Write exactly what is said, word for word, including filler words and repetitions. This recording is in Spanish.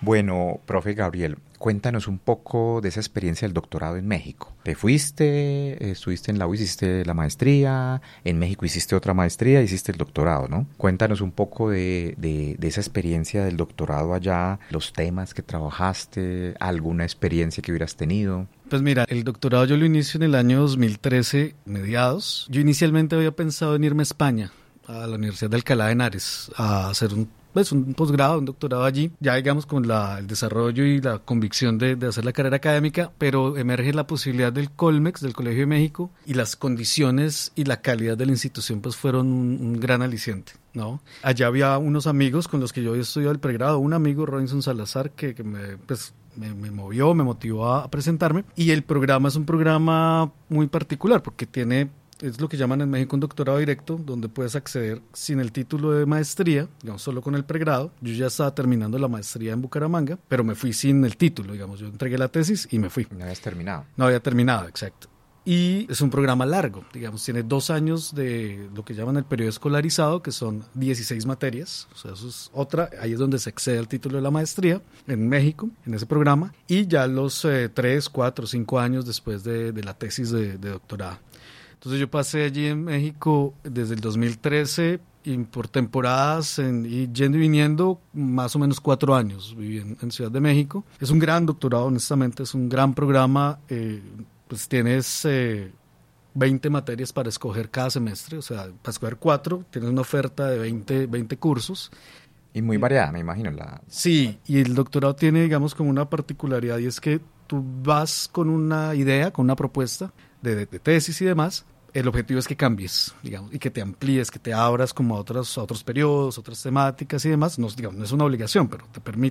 Bueno, profe Gabriel, cuéntanos un poco de esa experiencia del doctorado en México. ¿Te fuiste, estuviste en la U, hiciste la maestría, en México hiciste otra maestría, hiciste el doctorado, ¿no? Cuéntanos un poco de, de, de esa experiencia del doctorado allá, los temas que trabajaste, alguna experiencia que hubieras tenido. Pues mira, el doctorado yo lo inicio en el año dos mil trece, mediados. Yo inicialmente había pensado en irme a España, a la Universidad de Alcalá de Henares, a hacer un pues un posgrado, un doctorado allí, ya digamos con la, el desarrollo y la convicción de, de hacer la carrera académica, pero emerge la posibilidad del Colmex, del Colegio de México, y las condiciones y la calidad de la institución pues fueron un, un gran aliciente, ¿no? Allá había unos amigos con los que yo había estudiado el pregrado, un amigo, Robinson Salazar, que, que me, pues, me, me movió, me motivó a, a presentarme, y el programa es un programa muy particular porque tiene... Es lo que llaman en México un doctorado directo, donde puedes acceder sin el título de maestría, digamos, solo con el pregrado. Yo ya estaba terminando la maestría en Bucaramanga, pero me fui sin el título, digamos. Yo entregué la tesis y me fui. No habías terminado. No había terminado, exacto. Y es un programa largo, digamos, tiene dos años de lo que llaman el periodo escolarizado, que son dieciséis materias, o sea, eso es otra, ahí es donde se accede al título de la maestría, en México, en ese programa, y ya los eh, tres, cuatro, cinco años después de, de la tesis de, de doctorado. Entonces yo pasé allí en México desde el dos mil trece y por temporadas en, y yendo y viniendo más o menos cuatro años viví en, en Ciudad de México. Es un gran doctorado, honestamente, es un gran programa, eh, pues tienes eh, veinte materias para escoger cada semestre, o sea, para escoger cuatro, tienes una oferta de veinte, veinte cursos. Y muy variada, me imagino. La... Sí, y el doctorado tiene, digamos, como una particularidad y es que tú vas con una idea, con una propuesta de, de, de tesis y demás. El objetivo es que cambies, digamos, y que te amplíes, que te abras como a otros, a otros periodos, otras temáticas y demás. No, digamos, no es una obligación, pero te permite.